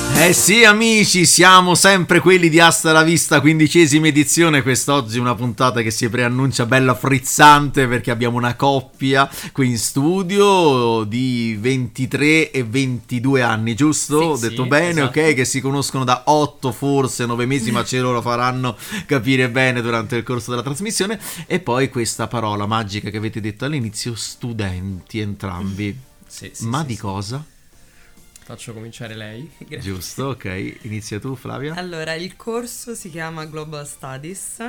Eh sì amici, siamo sempre quelli di Hasta la Vista, 15ª edizione. Quest'oggi una puntata che si preannuncia bella frizzante perché abbiamo una coppia qui in studio di 23 e 22 anni, giusto? Ho detto bene, esatto. Ok, che si conoscono da 8 forse 9 mesi, ma ce lo faranno capire bene durante il corso della trasmissione. E poi questa parola magica che avete detto all'inizio, studenti entrambi. Ma di cosa? Faccio cominciare lei. Giusto, ok. Inizia tu, Flavia. Allora, il corso si chiama Global Studies.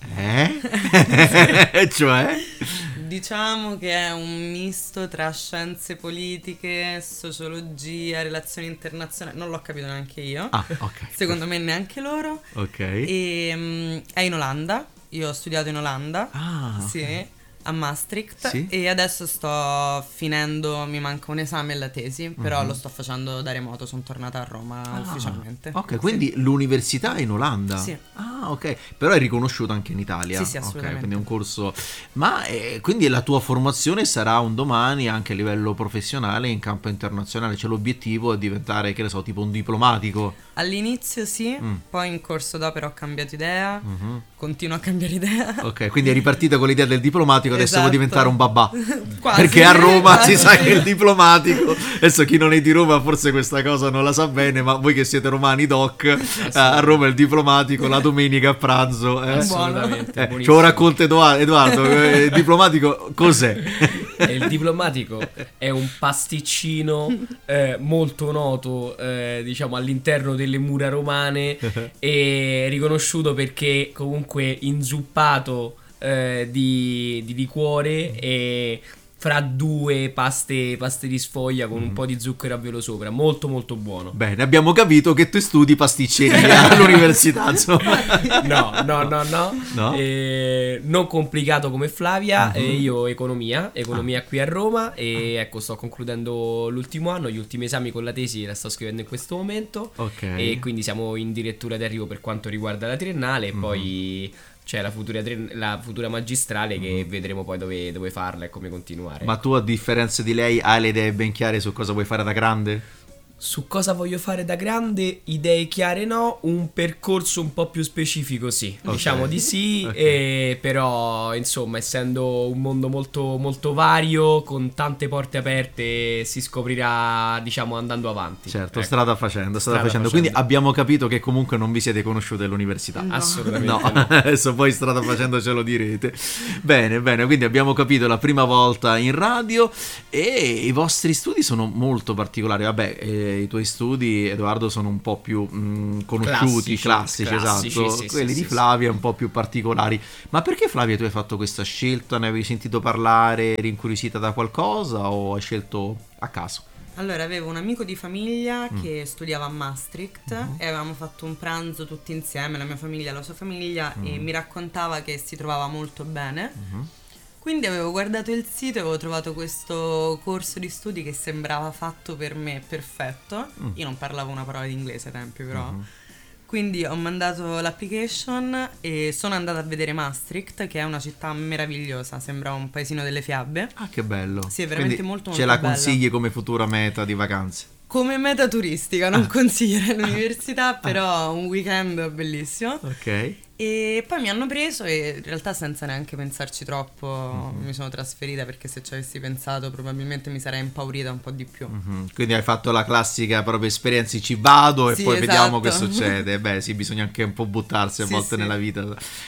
Cioè? Diciamo che è un misto tra scienze politiche, sociologia, relazioni internazionali. Non l'ho capito neanche io. Ah, ok. Secondo me neanche loro. Ok. E è in Olanda. Io ho studiato in Olanda. Ah, sì. Okay. A Maastricht, sì? E adesso sto finendo, mi manca un esame e la tesi, però lo sto facendo da remoto, sono tornata a Roma ufficialmente. Ok, quindi l'università è in Olanda? Sì. Ah, ok, però è riconosciuta anche in Italia? Sì, assolutamente. Ok, quindi è un corso... Ma quindi la tua formazione sarà un domani anche a livello professionale in campo internazionale, cioè l'obiettivo è diventare, che ne so, tipo un diplomatico? All'inizio sì, poi in corso d'opera ho cambiato idea, continuo a cambiare idea. Ok, quindi è ripartita con l'idea del diplomatico, adesso Esatto. vuoi diventare un babà. Quasi. Perché a Roma si sa che il diplomatico, adesso chi non è di Roma forse questa cosa non la sa bene, ma voi che siete romani doc, a Roma il diplomatico la domenica a pranzo. Assolutamente. Ce lo racconta Edoardo, il diplomatico cos'è? Il diplomatico è un pasticcino molto noto, diciamo, all'interno delle mura romane e riconosciuto perché comunque inzuppato di liquore e fra due paste di sfoglia con un po' di zucchero a velo sopra, molto molto buono. Bene, abbiamo capito che tu studi pasticceria all'università, insomma. No. Non complicato come Flavia, io economia qui a Roma e ecco, sto concludendo l'ultimo anno, gli ultimi esami con la tesi la sto scrivendo in questo momento. Ok. E quindi siamo in dirittura d'arrivo per quanto riguarda la triennale e poi c'è la futura magistrale che vedremo poi dove farla e come continuare. Ma tu, a differenza di lei, hai le idee ben chiare su cosa vuoi fare da grande? Su cosa voglio fare da grande, idee chiare no, un percorso un po' più specifico sì, Okay. diciamo di sì, Okay. però insomma essendo un mondo molto, molto vario, con tante porte aperte, si scoprirà diciamo andando avanti. Certo, Ecco. strada facendo. Quindi abbiamo capito che comunque non vi siete conosciuti all'università. No. Assolutamente No, no. adesso poi strada facendo ce lo direte. Bene, quindi abbiamo capito la prima volta in radio e i vostri studi sono molto particolari. Vabbè, i tuoi studi, Edoardo, sono un po' più conosciuti, classici, esatto. sì, Quelli di sì. Flavia un po' più particolari. Ma perché, Flavia, tu hai fatto questa scelta? Ne avevi sentito parlare, eri incuriosita da qualcosa o hai scelto a caso? Allora, avevo un amico di famiglia che studiava a Maastricht e avevamo fatto un pranzo tutti insieme, la mia famiglia e la sua famiglia, e mi raccontava che si trovava molto bene. Quindi avevo guardato il sito e avevo trovato questo corso di studi che sembrava fatto per me, perfetto. Io non parlavo una parola di inglese ai tempi, però. Quindi ho mandato l'application e sono andata a vedere Maastricht, che è una città meravigliosa, sembra un paesino delle fiabe. Ah, che bello. Sì, è veramente Quindi molto, ce molto la bella. consigli come futura meta di vacanze? Come meta turistica, non consiglierei l'università, però un weekend bellissimo. Ok. E poi mi hanno preso e in realtà senza neanche pensarci troppo mi sono trasferita, perché se ci avessi pensato probabilmente mi sarei impaurita un po' di più. Quindi hai fatto la classica proprio esperienza, ci vado e Sì, poi vediamo che esatto. succede. Beh sì, bisogna anche un po' buttarsi a Sì, volte sì. nella vita.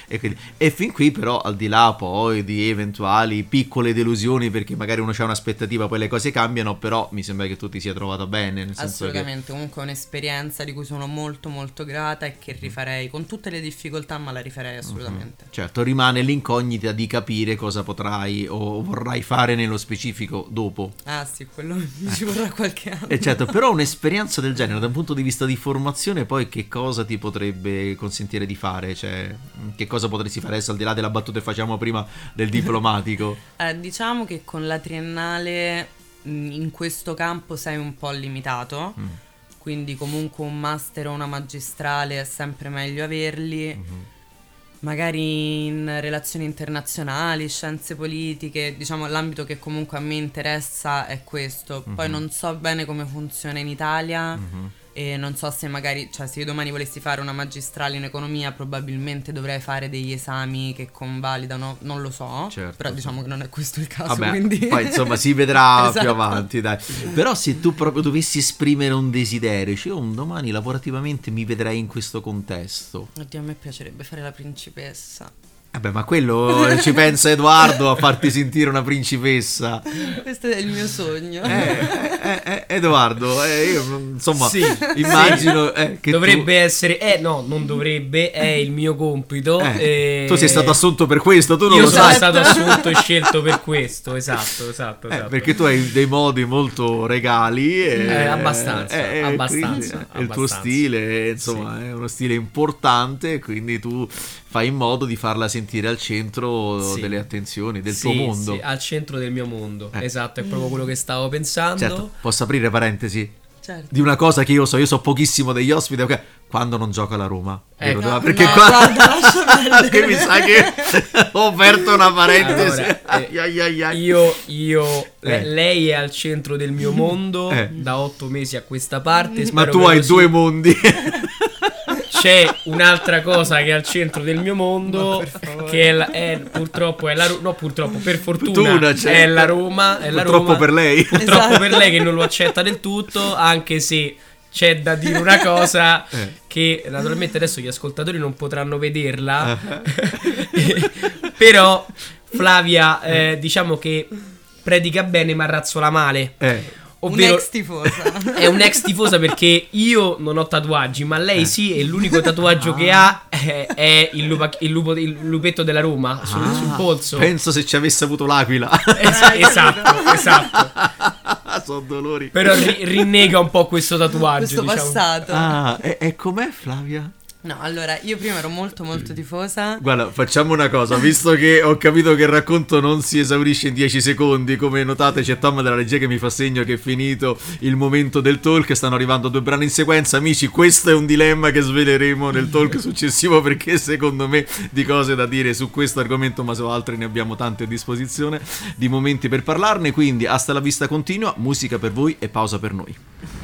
E fin qui però, al di là poi di eventuali piccole delusioni, perché magari uno c'ha un'aspettativa, poi le cose cambiano, però mi sembra che tu ti sia trovata bene, nel senso Assolutamente, comunque è un'esperienza di cui sono molto molto grata e che rifarei con tutte le difficoltà, ma la rifarei assolutamente. certo, rimane l'incognita di capire cosa potrai o vorrai fare nello specifico dopo. Ah sì, quello mi ci vorrà qualche anno. E certo, però un'esperienza del genere da un punto di vista di formazione, poi che cosa ti potrebbe consentire di fare? Cioè, che cosa potresti fare adesso, al di là della battuta che facciamo prima del diplomatico? Diciamo che con la triennale in questo campo sei un po' limitato, quindi comunque un master o una magistrale è sempre meglio averli. Magari in relazioni internazionali, scienze politiche, diciamo l'ambito che comunque a me interessa è questo. Poi non so bene come funziona in Italia e non so se magari, cioè se io domani volessi fare una magistrale in economia probabilmente dovrei fare degli esami che convalidano, non lo so, Certo, però sì. diciamo che non è questo il caso, Vabbè, quindi poi insomma si vedrà più Esatto. avanti, dai. Però se tu proprio dovessi esprimere un desiderio, cioè un domani lavorativamente mi vedrei in questo contesto. Oddio, a me piacerebbe fare la principessa. Vabbè, ma quello ci pensa Edoardo a farti sentire una principessa. Questo è il mio sogno. Edoardo, io insomma Sì, immagino che dovrebbe essere, no, non dovrebbe, è il mio compito. tu sei stato assunto per questo, tu non Io lo sono sai. stato assunto e scelto per questo, esatto. Perché tu hai dei modi molto regali abbastanza, quindi abbastanza. è il tuo stile, insomma, è uno stile importante, quindi tu fai in modo di farla sentire al centro Sì. delle attenzioni, del tuo mondo. Sì, al centro del mio mondo. Esatto, è proprio quello che stavo pensando. Certo, posso aprire parentesi? Certo. Di una cosa che io so pochissimo degli ospiti, ok? Quando non gioca la Roma. Ecco. Vero? No, Perché no, qua guarda, lascia perdere. che mi sa che ho aperto una parentesi. Allora, Ai, ai, ai. io lei è al centro del mio mondo da 8 mesi a questa parte. Ma spero tu che hai lo sia. due mondi. C'è un'altra cosa che è al centro del mio mondo, che purtroppo è la Roma. No, purtroppo, per fortuna certo. è la Roma. È la Purtroppo Roma. per lei. Purtroppo Esatto. per lei che non lo accetta del tutto, anche se c'è da dire una cosa che naturalmente adesso gli ascoltatori non potranno vederla, però Flavia diciamo che predica bene ma razzola male. Ovvero Un'ex tifosa. è un'ex tifosa perché io non ho tatuaggi, ma lei sì, e l'unico tatuaggio che ha è il lupetto della Roma sul polso. Penso se ci avesse avuto l'aquila. Esatto. Sono dolori. Però rinnega un po' questo tatuaggio, Questo diciamo. passato. E com'è Flavia? No, allora, io prima ero molto tifosa. Guarda, facciamo una cosa, visto che ho capito che il racconto non si esaurisce in 10 secondi, come notate c'è Tom della regia che mi fa segno che è finito il momento del talk, stanno arrivando 2 brani in sequenza, amici, questo è un dilemma che sveleremo nel talk successivo, perché secondo me di cose da dire su questo argomento, ma su altri ne abbiamo tante a disposizione, di momenti per parlarne, quindi hasta la vista continua, musica per voi e pausa per noi.